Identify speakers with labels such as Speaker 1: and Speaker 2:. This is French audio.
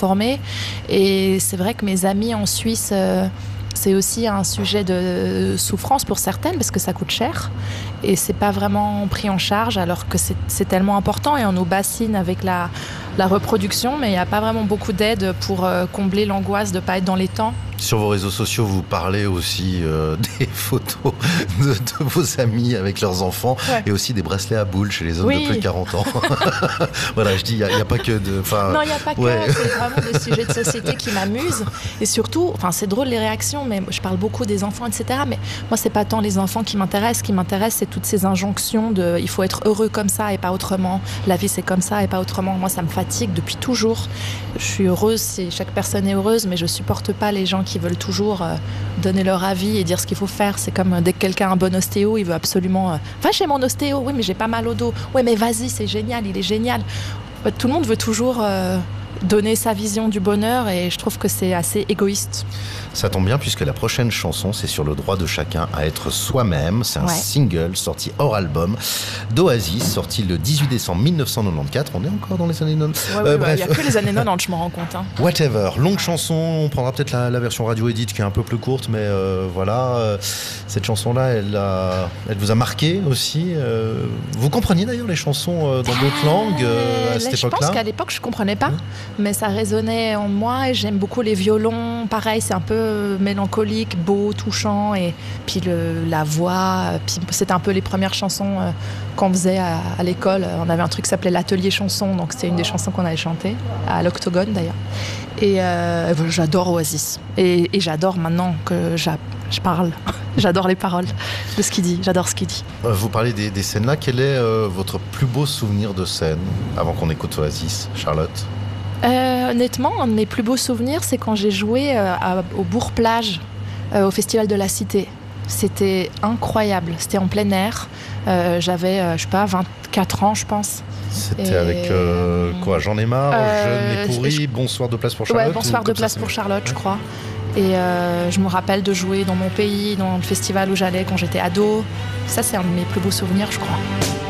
Speaker 1: transformé. Et c'est vrai que mes amis en Suisse, c'est aussi un sujet de souffrance pour certaines parce que ça coûte cher et c'est pas vraiment pris en charge alors que c'est tellement important et on nous bassine avec la reproduction, mais il n'y a pas vraiment beaucoup d'aide pour combler l'angoisse de ne pas être dans les temps.
Speaker 2: Sur vos réseaux sociaux, vous parlez aussi des photos de vos amis avec leurs enfants et aussi des bracelets à boules chez les hommes de plus de 40 ans. Voilà, je dis, il n'y a pas que de...
Speaker 1: Non, il n'y a pas que, c'est vraiment des sujets de société qui m'amusent. Et surtout, c'est drôle les réactions, mais je parle beaucoup des enfants, etc. Mais moi, c'est pas tant les enfants qui m'intéressent. Ce qui m'intéresse, c'est toutes ces injonctions de il faut être heureux comme ça et pas autrement. La vie, c'est comme ça et pas autrement. Moi, ça me fatigue depuis toujours. Je suis heureuse si chaque personne est heureuse, mais je supporte pas les gens qui veulent toujours donner leur avis et dire ce qu'il faut faire. C'est comme dès que quelqu'un a un bon ostéo, il veut absolument va chez mon ostéo, oui mais j'ai pas mal au dos, oui mais vas-y c'est génial, il est génial. Tout le monde veut toujours donner sa vision du bonheur et je trouve que c'est assez égoïste.
Speaker 2: Ça tombe bien puisque la prochaine chanson, c'est sur le droit de chacun à être soi-même. C'est un single sorti hors album d'Oasis, sorti le 18 décembre 1994. On est encore dans les années 90.
Speaker 1: Bref. Il n'y a que les années 90, je m'en rends compte.
Speaker 2: Whatever. Longue chanson, on prendra peut-être la version radio edit qui est un peu plus courte, mais voilà. Cette chanson-là, elle vous a marqué aussi. Vous compreniez d'ailleurs les chansons dans d'autres langues à cette époque-là?
Speaker 1: Je pense qu'à l'époque, je ne comprenais pas, mais ça résonnait en moi et j'aime beaucoup les violons. Pareil, c'est un peu mélancolique, beau, touchant et puis la voix, puis c'était un peu les premières chansons qu'on faisait à l'école. On avait un truc qui s'appelait l'atelier chanson, donc c'était une des chansons qu'on avait chantées à l'Octogone d'ailleurs. Et j'adore Oasis et j'adore maintenant que je parle, j'adore les paroles de ce qu'il dit, j'adore ce qu'il dit.
Speaker 2: Vous parlez des scènes là, quel est votre plus beau souvenir de scène avant qu'on écoute Oasis, Charlotte?
Speaker 1: Honnêtement, un de mes plus beaux souvenirs, c'est quand j'ai joué au Bourg-Plage, au Festival de la Cité. C'était incroyable, c'était en plein air. J'avais, 24 ans, je pense.
Speaker 2: C'était avec quoi? J'en ai marre, jeune et pourri, bonsoir de place pour Charlotte.
Speaker 1: Ouais, bonsoir de place pour Charlotte, je crois. Et je me rappelle de jouer dans mon pays, dans le festival où j'allais quand j'étais ado. Ça, c'est un de mes plus beaux souvenirs, je crois.